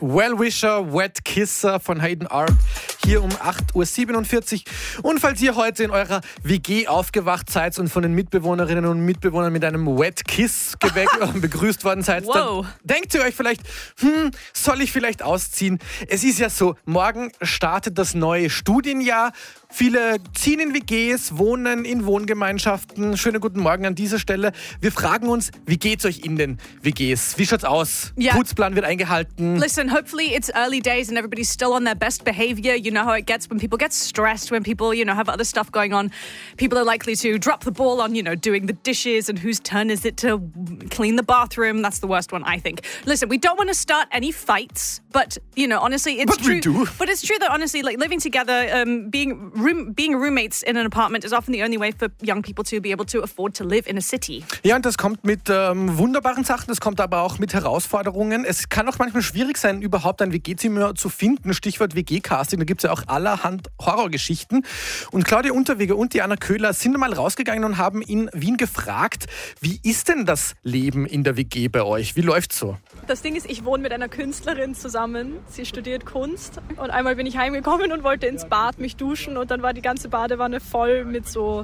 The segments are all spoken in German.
Well-Wisher, Wet Kisser von Hayden Arp hier um 8.47 Uhr. Und falls ihr heute in eurer WG aufgewacht seid und von den Mitbewohnerinnen und Mitbewohnern mit einem Wet Kiss begrüßt worden seid, dann denkt ihr euch vielleicht, soll ich vielleicht ausziehen? Es ist ja so, morgen startet das neue Studienjahr. Viele ziehen in WGs, wohnen in Wohngemeinschaften. Schönen guten Morgen an dieser Stelle. Wir fragen uns, wie geht's euch in den WGs? Wie schaut's aus? Yeah. Putzplan wird eingehalten. Listen, hopefully it's early days and everybody's still on their best behavior. You know how it gets when people get stressed, when people, have other stuff going on. People are likely to drop the ball on, doing the dishes and whose turn is it to clean the bathroom. That's the worst one, I think. Listen, we don't want to start any fights, but, honestly, it's true. We do. But it's true that, honestly, like living together, being roommates in an apartment is often the only way for young people to be able to afford to live in a city. Ja, und das kommt mit wunderbaren Sachen, das kommt aber auch mit Herausforderungen. Es kann auch manchmal schwierig sein, überhaupt ein WG-Zimmer zu finden. Stichwort WG-Casting, da gibt es ja auch allerhand Horrorgeschichten. Und Claudia Unterweger und Diana Köhler sind mal rausgegangen und haben in Wien gefragt, wie ist denn das Leben in der WG bei euch? Wie läuft's so? Das Ding ist, ich wohne mit einer Künstlerin zusammen. Sie studiert Kunst. Und einmal bin ich heimgekommen und wollte ins Bad mich duschen und dann war die ganze Badewanne voll mit so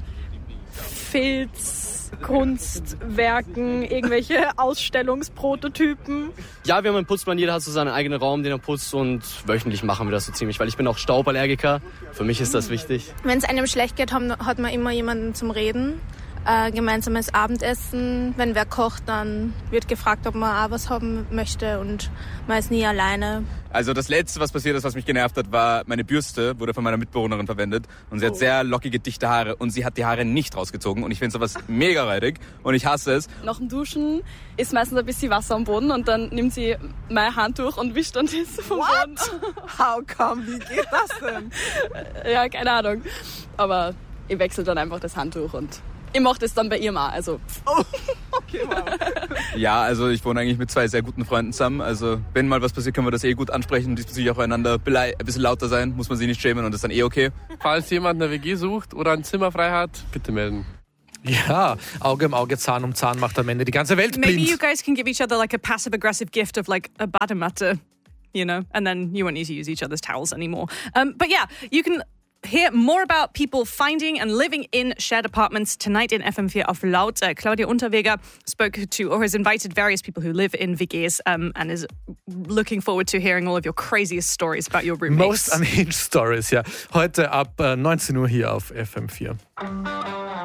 Filz, Kunstwerken, irgendwelche Ausstellungsprototypen. Ja, wir haben einen Putzplan, jeder hat so seinen eigenen Raum, den er putzt und wöchentlich machen wir das so ziemlich, weil ich bin auch Stauballergiker. Für mich ist das wichtig. Wenn es einem schlecht geht, hat man immer jemanden zum Reden. Gemeinsames Abendessen. Wenn wer kocht, dann wird gefragt, ob man auch was haben möchte und man ist nie alleine. Also das Letzte, was passiert ist, was mich genervt hat, war meine Bürste, wurde von meiner Mitbewohnerin verwendet und sie hat sehr lockige, dichte Haare und sie hat die Haare nicht rausgezogen und ich finde sowas mega räudig und ich hasse es. Nach dem Duschen ist meistens ein bisschen Wasser am Boden und dann nimmt sie mein Handtuch und wischt dann das vom Boden. How come? Wie geht das denn? Ja, keine Ahnung. Aber ich wechsle dann einfach das Handtuch und ich mache das dann bei ihr mal. Also. Oh, okay, wow. Ja, also ich wohne eigentlich mit 2 sehr guten Freunden zusammen. Also wenn mal was passiert, können wir das gut ansprechen und diesbezüglich auch einander ein bisschen lauter sein. Muss man sich nicht schämen und das ist dann okay. Falls jemand eine WG sucht oder ein Zimmer frei hat, bitte melden. Ja, Auge um Auge, Zahn um Zahn macht am Ende die ganze Welt blind. Maybe you guys can give each other like a passive-aggressive gift of like a Badematte, and then you won't need to use each other's towels anymore. But yeah, you can hear more about people finding and living in shared apartments tonight in FM4 auf Laut. Claudia Unterweger spoke to or has invited various people who live in WGs and is looking forward to hearing all of your craziest stories about your roommates. Most unhinged stories, ja. Heute ab 19 Uhr hier auf FM4.